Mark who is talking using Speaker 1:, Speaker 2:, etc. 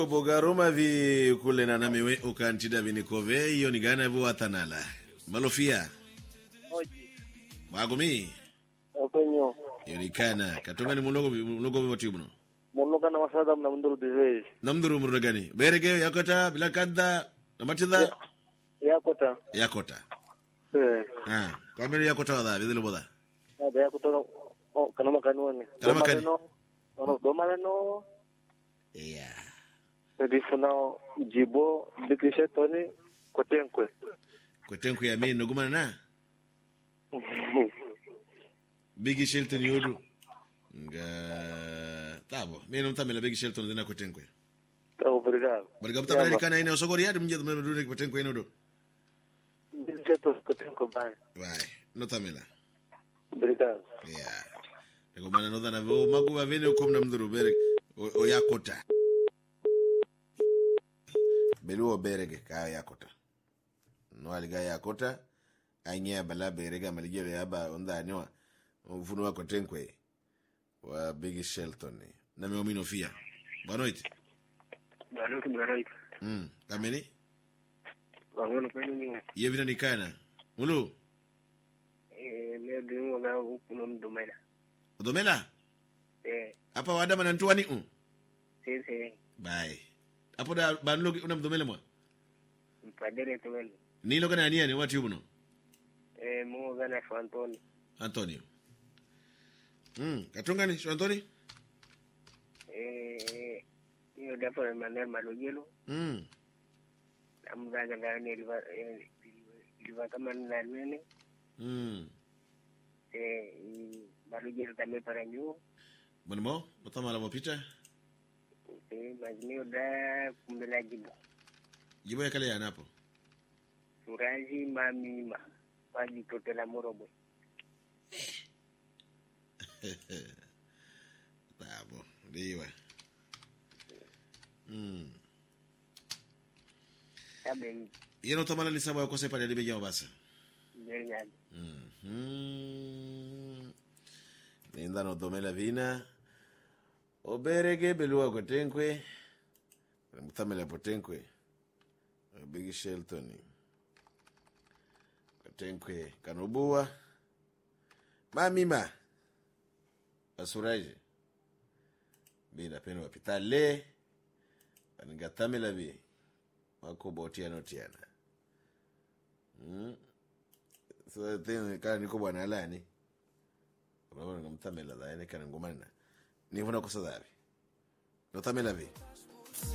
Speaker 1: Bogaroma vi kule na namiwe ukantida vinikove hiyo ni gana vu watanala. Malofia.
Speaker 2: Oji.
Speaker 1: Magumi.
Speaker 2: Openyo.
Speaker 1: Yonikana. Katunga ni munogo vimotibuno.
Speaker 2: Munoga na wasada mna mnduru bizei.
Speaker 1: Namduru muragani. Berege yakota bilakanda namatida.
Speaker 2: Yakota.
Speaker 1: Yakota.
Speaker 2: Kamili
Speaker 1: yakota wada bizelo boda.
Speaker 2: Yakota kanama kanwani.
Speaker 1: Kanama kan.
Speaker 2: Domaleno.
Speaker 1: Yeah.
Speaker 2: Edifuna jibo dikishe toni kotenkwe.
Speaker 1: Kotenkwe ya mimi nogumana na. Bigi Shelton yodu. Nga tabo. Mimi nomtamela Bigi Shelton zina kotenkwe.
Speaker 2: Obrigado.
Speaker 1: Obrigado tamani kana ine osogori yadu mje mdune kotenkwe inodo.
Speaker 2: Bigi Shelton kotenkwe bye.
Speaker 1: Vai. Notamela.
Speaker 2: Obrigado.
Speaker 1: Yeah. Ngomana nodha na vo maguva vene ukomna mduru bere oyakota. Beluo berege kaya yakota. No aliga yakota anya bala berege maligero yaba onda anyoa ufunu wako tenkwe wa Big Shelton na meomino fia banoit kameni
Speaker 2: wangono kwenu
Speaker 1: yevina nikana mulu
Speaker 2: leo ndio na huko mdomela
Speaker 1: mdomela hapa wadama na ntuani
Speaker 2: sisi
Speaker 1: bye hapo da banlo una mdomela mwa
Speaker 2: mpadere tuwele
Speaker 1: nilo kana ania ni watu yubuno
Speaker 2: Mungu gana
Speaker 1: Antonio katunga ni Antonio
Speaker 2: hiyo dapo na maneno malojelo ambaga ndani iliva kama na nene malojelo kama para nyu
Speaker 1: bonmo botama la mopita
Speaker 2: majinio da kumbela
Speaker 1: jibo yakale yanapo
Speaker 2: Suraji mamima Paji totela morobo.
Speaker 1: Tabo, diwa.
Speaker 2: Sabe.
Speaker 1: Yeno tomala lisaba ko sepa de beja basa.
Speaker 2: Ngernyal.
Speaker 1: Nenda no domela vina. Oberege belua ko tenkwe. Mutamela potenkwe. Big Shelton. Tenkwe kanubua mamima asuraje bila peno wapitale anigatamela bi wako botiano tiana so tena kana niko bwana alani baba ngamtamela dhaene kana ngomana nivuna kosadhabi notamela bi